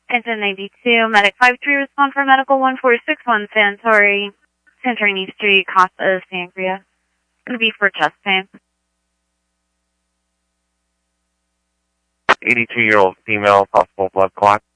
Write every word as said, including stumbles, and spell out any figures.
Engine ninety-two, Medic five three, respond for Medical one four six one, Santori, Santorini Street, Casa Sangria. It's going to be for chest pain. eighty-two-year-old female, possible blood clot.